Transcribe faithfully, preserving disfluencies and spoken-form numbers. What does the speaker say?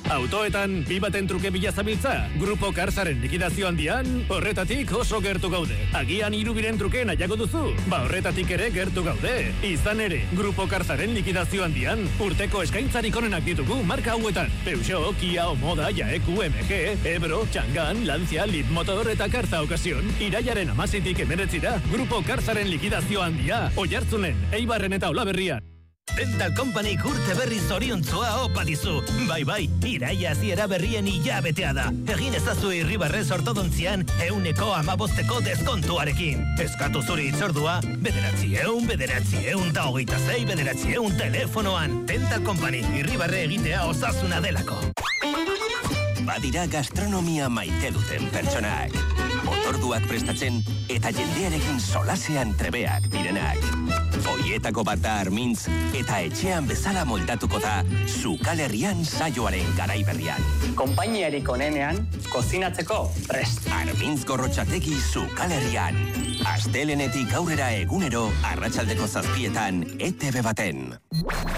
Autoetan bi baten truke bila zabiltza? Grupo Karzaren likidazio handian, horretatik oso gertu gaude. Agian hirubiren truke nahiago duzu? Ba horretatik ere gertu gaude. Izan ere, Grupo Karzaren likidazio handian, urteko eskaintzarik onenak ditugu marka hauetan. Peugeot, Kia, Omoda, Jaeku, M G, Ebro, Chang'an, Lancia, Leapmotor eta Karza Occasion. Iraiaren amazitik emeretzira, Grupo Karzaren likidazio handia. Oiartzunen, Eibarren eta Olaberrian. Dental Company urte berri zoriontzua opa dizu. Bai, bai, iraia hasiera berrien hilabetea da. Egin ezazu Irribarrez ortodontzian euneko amabosteko deskontuarekin. Eskatu zuri itzordua, bederatzi eun, bederatzi eun ta hogeita zei, bederatzi eun telefonoan. Dental Company, Irribarre egitea osasuna delako. Badira gastronomia maite duten pertsonak. Otorduak prestatzen eta jendearekin solasean trebeak direnak. Hoietako bat da Armintz eta etxean bezala moldatuko da Sukal Herrian saioaren garaiberrian. Konpainiarik onenean, kozinatzeko prest. Armintz Gorrotxategi Sukal Herrian. Astelenetik aurrera egunero, arratsaldeko zazpietan E T B baten.